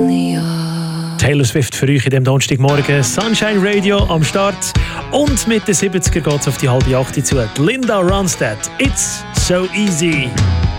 Taylor Swift für euch in dem Donnerstagmorgen. Sunshine Radio am Start. Und mit den 70er geht es auf die 7:30 zu. Linda Ronstadt. It's so easy.